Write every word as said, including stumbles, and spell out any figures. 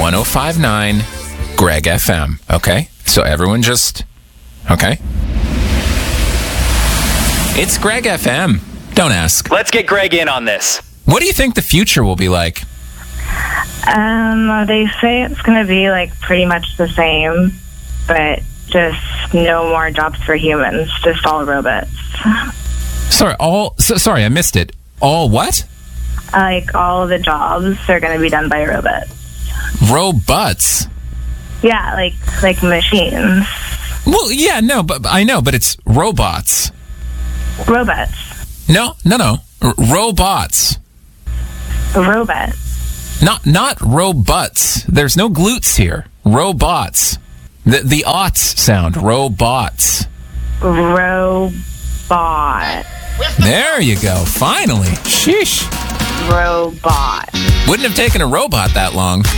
one oh five point nine Greg F M. Okay? So everyone just... Okay? It's Greg F M. Don't ask. Let's get Greg in on this. What do you think the future will be like? Um, they say it's going to be like pretty much the same, but just no more jobs for humans, just all robots. Sorry, all... So, sorry, I missed it. All what? Like, all of the jobs are going to be done by robots. Robots? Yeah, like like machines. Well, yeah, no, but I know, but it's robots. Robots. No, no, no. R- robots. Robots. Not not robots. There's no glutes here. Robots. The the aughts sound. Robots. Robot. There you go. Finally. Sheesh. Robot. Wouldn't have taken a robot that long.